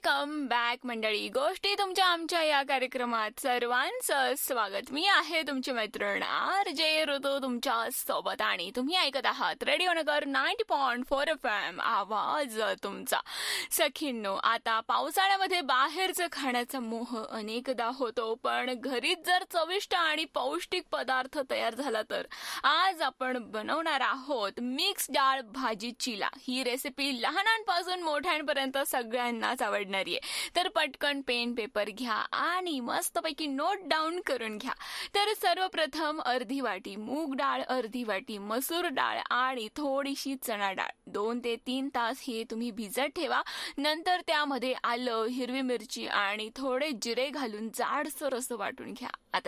Welcome back मंडळी. गोष्टी तुमच्या आमच्या या कार्यक्रमात सर्वांचं स्वागत. मी आहे तुमची मैत्रीण RJ ऋतू तुमच्या सोबत आणि तुम्ही ऐकत आहात रेडिओ नगर 90.4 FM आवाज तुमचा. सखींनो, आता पावसाळ्यामध्ये बाहेरचं खाण्याचा मोह अनेकदा होतो, पण घरीच जर चविष्ट आणि पौष्टिक पदार्थ तयार झाला तर आज आपण बनवणार आहोत मिक्स डाळ भाजी चिला. ही रेसिपी लहानांपासून मोठ्यांपर्यंत सगळ्यांनाच आवडणारी आहे. तर पटकन पेन पेपर घ्या आणि मस्तपैकी नोट डाऊन करून घ्या. तर सर्वप्रथम अर्धी वाटी मूग डाळ, अर्धी वाटी मसूर डाळ आणि थोडीशी चणा डाळ 2 ते 3 तास हे तुम्ही भिजत ठेवा. नंतर त्यामध्ये आलं, हिरवी मिरची आणि थोडे जिरे घालून जाडसर असं वाटून घ्या. आता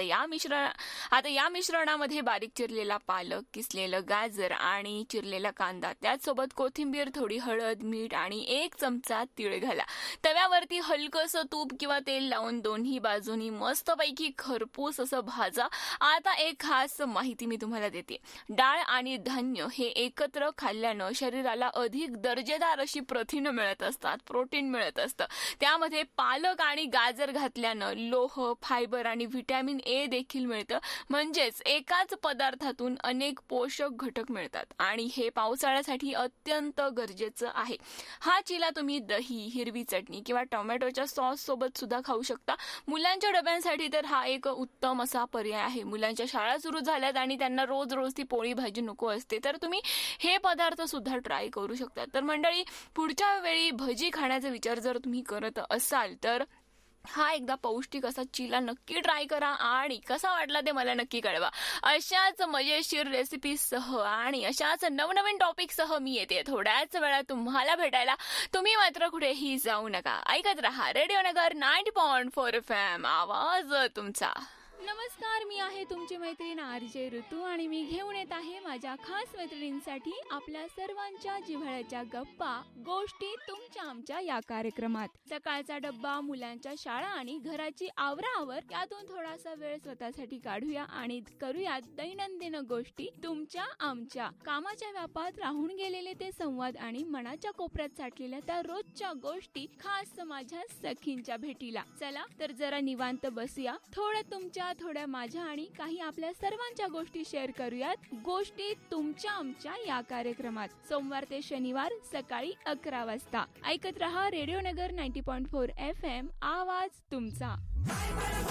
या मिश्रणामध्ये बारीक चिरलेला पालक, किसलेलं गाजर आणि चिरलेला कांदा, त्याचसोबत कोथिंबीर, थोडी हळद, मीठ आणि 1 चमचा तीळ घाला. तव्यावरती हलकसं तूप किंवा तेल लावून दोन्ही बाजूनी मस्तपैकी खरपूस असं भाजा. आता एक खास माहिती मी तुम्हाला देते. डाळ आणि धान्य हे एकत्र खाल्ल्यानं शरीराला अधिक दर्जेदार अशी प्रथिनं मिळत असतात, प्रोटीन मिळत असतं. त्यामध्ये पालक आणि गाजर घातल्यानं लोह, फायबर आणि व्हिटॅमिन ए देखील मिळतं. म्हणजेच एकाच पदार्थातून अनेक पोषक घटक मिळतात आणि हे पावसाळ्यासाठी अत्यंत गरजेचं आहे. हा चिला तुम्ही दही, हिरवी चटणी किंवा टोमॅटोच्या सॉस सोबत सुद्धा खाऊ शकता. मुलांच्या डब्यांसाठी तर हा एक उत्तम असा पर्याय आहे. मुलांच्या शाळा सुरू झाल्यात आणि त्यांना रोज ती पोळी भाजी नको असते, तर तुम्ही हे पदार्थ सुद्धा ट्राय करू शकता. तर मंडळी, पुढच्या वेळी भजी खाण्याचा विचार जर तुम्ही करत असाल तर हा एकदा पौष्टिक असा चिला नक्की ट्राय करा आणि कसा वाटला ते मला नक्की कळवा. अशाच मजेशीर रेसिपीसह आणि अशाच नवनवीन टॉपिकसह मी येते थोड्याच वेळात तुम्हाला भेटायला. तुम्ही मात्र कुठेही जाऊ नका. ऐकत रहा रेडिओ नगर 90.4 FM आवाज तुमचा. नमस्कार, मी आहे तुमची मैत्रीण RJ ऋतू आणि मी घेऊन येत आहे माझ्या खास मैत्रिणींसाठी आपल्या सर्वांच्या जिव्हाळ्याच्या गप्पा, गोष्टी तुमच्या आमच्या या कार्यक्रमात. सकाळचा डब्बा, मुलांच्या शाळा आणि घराची आवराआवर यातून थोडासा वेळ स्वतःसाठी काढूया आणि करूया दैनंदिन गोष्टी तुमच्या आमच्या. कामाच्या व्यापात राहून गेलेले ते संवाद आणि मनाच्या कोपऱ्यात साठलेल्या त्या रोजच्या गोष्टी खास माझ्या सखींच्या भेटीला. चला तर जरा निवांत बसूया, थोडं तुमच्या, थोड्या माझ्या आणि काही आपल्या सर्वांच्या गोष्टी शेअर करूयात गोष्टी तुमच्या आमच्या या कार्यक्रमात. सोमवार ते शनिवार सकाळी 11 वाजता ऐकत रहा रेडिओ नगर 90.4 FM आवाज तुमचा.